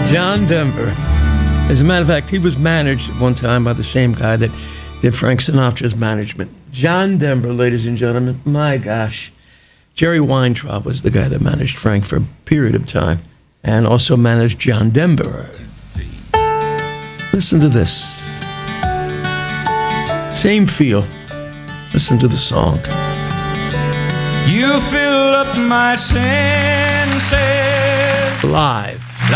John Denver. As a matter of fact, he was managed at one time by the same guy that did Frank Sinatra's management. John Denver, ladies and gentlemen. My gosh. Jerry Weintraub was the guy that managed Frank for a period of time and also managed John Denver. Listen to this. Same feel. Listen to the song. You fill up my senses. Live.